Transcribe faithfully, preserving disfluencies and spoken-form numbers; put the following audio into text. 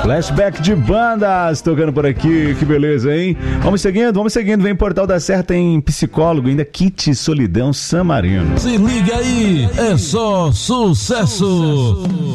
Flashback de bandas tocando por aqui, que beleza, hein? Vamos seguindo, vamos seguindo. Vem Portal da Serra, tem psicólogo, ainda Kit Solidão San Marino. Se liga aí, é só sucesso.